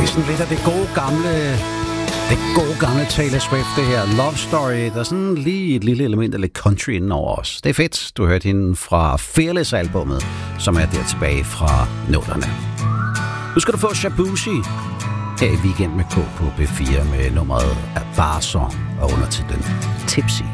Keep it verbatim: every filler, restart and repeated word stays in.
Det er sådan lidt af det gode gamle, det gode gamle Taylor Swift, det her Love Story. Der er sådan lige et lille element af lidt country inden over os. Det er fedt. Du hørte hende fra Fearless-albummet, som er der tilbage fra nullerne. Nu skal du få Shabushi her i Weekend med K på B fire med nummeret af Bar Song og undertitlen Tipsy.